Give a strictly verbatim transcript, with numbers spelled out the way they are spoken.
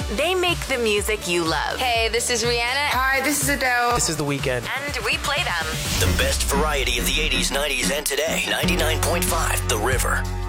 They make the music you love. Hey, this is Rihanna. Hi, this is Adele. This is The Weeknd. And we play them. The best variety of the eighties, nineties, and today. ninety-nine point five The River.